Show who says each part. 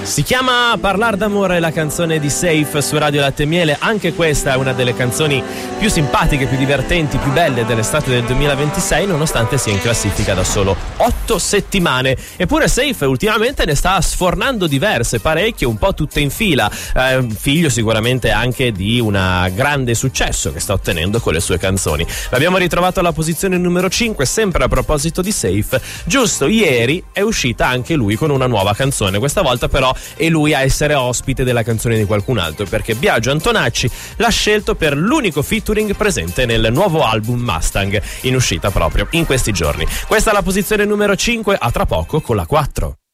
Speaker 1: Si chiama Parlar d'amore, la canzone di Safe su Radio Latte e Miele. Anche questa è una delle canzoni più simpatiche, più divertenti, più belle dell'estate del 2026, nonostante sia in classifica da solo 8 settimane. Eppure Safe ultimamente ne sta sfornando diverse, parecchie, un po' tutte in fila. Figlio sicuramente anche di un grande successo che sta ottenendo con le sue canzoni. L'abbiamo ritrovato alla posizione numero 5, sempre a proposito di Safe. Giusto ieri è uscita anche lui con una nuova canzone. Questa volta però è lui a essere ospite della canzone di qualcun altro, perché Biagio Antonacci l'ha scelto per l'unico featuring presente nel nuovo album Mustang, in uscita proprio in questi giorni. Questa è la posizione numero 5, a tra poco con la 4.